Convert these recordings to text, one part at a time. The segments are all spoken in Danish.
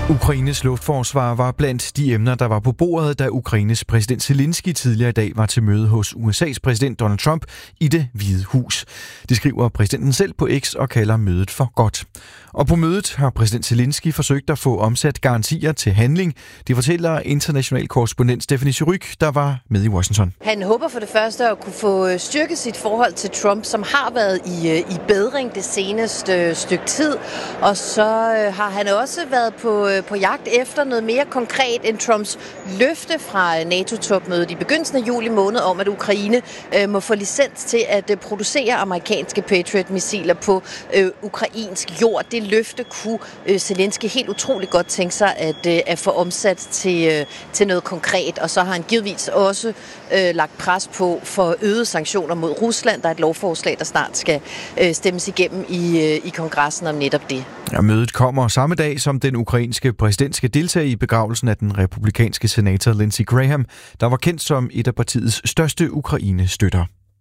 Ukraines luftforsvar var blandt de emner, der var på bordet, da Ukraines præsident Zelensky tidligere i dag var til møde hos USA's præsident Donald Trump i Det Hvide Hus. Det skriver præsidenten selv på X og kalder mødet for godt. Og på mødet har præsident Zelensky forsøgt at få omsat garantier til handling. Det fortæller international korrespondent Stephanie Syryk, der var med i Washington. Han håber for det første at kunne få styrket sit forhold til Trump, som har været i bedring det seneste stykke tid. Og så har han også været på jagt efter noget mere konkret end Trumps løfte fra NATO-topmødet i begyndelsen af juli måned om, at Ukraine må få licens til at producere amerikanske Patriot-missiler på ukrainsk jord. Det løfte kunne Zelensky helt utroligt godt tænke sig at få omsat til noget konkret. Og så har han givetvis også lagt pres på for øgede sanktioner mod Rusland. Der er et lovforslag, der snart skal stemmes igennem i kongressen om netop det. Ja, mødet kommer samme dag, som den ukrainske præsident skal deltage i begravelsen af den republikanske senator Lindsey Graham, der var kendt som et af partiets største Ukraine-støtter.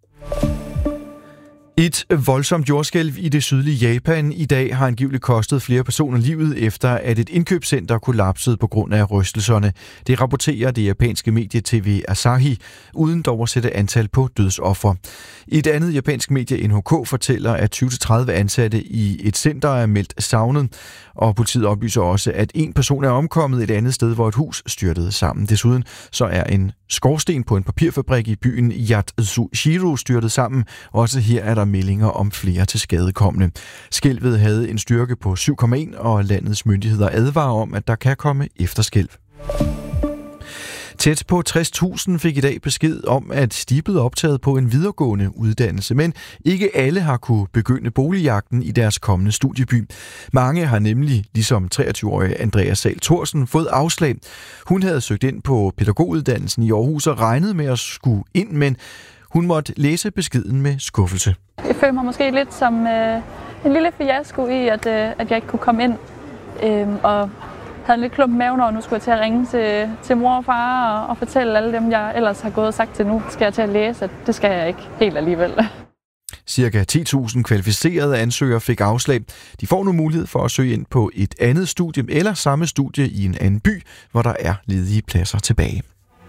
Et voldsomt jordskælv i det sydlige Japan i dag har angiveligt kostet flere personer livet, efter at et indkøbscenter kollapsede på grund af rystelserne. Det rapporterer det japanske medie TV Asahi, uden dog at sætte antal på dødsoffer. Et andet japansk medie NHK fortæller, at 20-30 ansatte i et center er meldt savnet, og politiet oplyser også, at en person er omkommet et andet sted, hvor et hus styrtede sammen. Desuden så er en skorsten på en papirfabrik i byen Yatsushiro styrtet sammen. Også her er der meldinger om flere tilskadekomne. Skælvet havde en styrke på 7,1, og landets myndigheder advarer om, at der kan komme efterskælv. Tæt på 60.000 fik i dag besked om, at de er blevet optaget på en videregående uddannelse, men ikke alle har kunne begynde boligjagten i deres kommende studieby. Mange har nemlig, ligesom 23-årige Andrea Sahl Thorsen, fået afslag. Hun havde søgt ind på pædagoguddannelsen i Aarhus og regnet med at skulle ind, men hun måtte læse beskeden med skuffelse. Jeg føler mig måske lidt som en lille fiasko i, at jeg ikke kunne komme ind, og havde en lidt klump i maven, og nu skulle jeg til at ringe til mor og far og fortælle alle dem, jeg ellers har gået og sagt til nu, skal jeg til at læse, at det skal jeg ikke helt alligevel. Cirka 10.000 kvalificerede ansøgere fik afslag. De får nu mulighed for at søge ind på et andet studie eller samme studie i en anden by, hvor der er ledige pladser tilbage.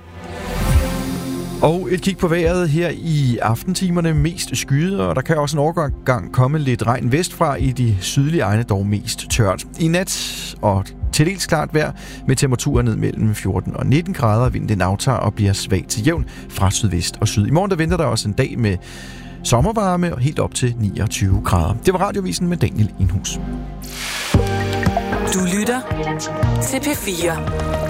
Og et kig på vejret her i aftentimerne, mest skyet, og der kan også en overgang komme lidt regn vestfra, i de sydlige egne dog mest tørt. I nat og til dels klart vejr med temperaturer ned mellem 14 og 19 grader. Vinden aftager og bliver svag til jævn fra sydvest og syd. I morgen der venter der også en dag med sommervarme og helt op til 29 grader. Det var Radiovisen med Daniel Indhus. Du lytter til P4.